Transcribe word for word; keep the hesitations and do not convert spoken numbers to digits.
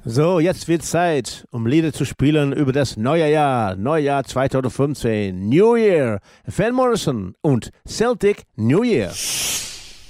So, jetzt wird Zeit, um Lieder zu spielen über das neue Jahr, Neujahr zwanzig fünfzehn, New Year, Van Morrison und Celtic New Year.